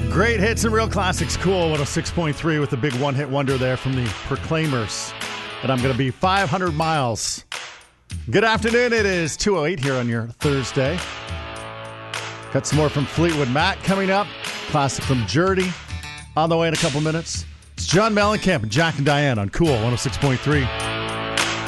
Great hits and real classics. Cool 106.3 with the big one-hit wonder there from the Proclaimers. And I'm going to be 500 miles. Good afternoon. It is 2:08 here on your Thursday. Got some more from Fleetwood Mac coming up. Classic from Journey on the way in a couple minutes. It's John Mellencamp and Jack and Diane on Cool 106.3.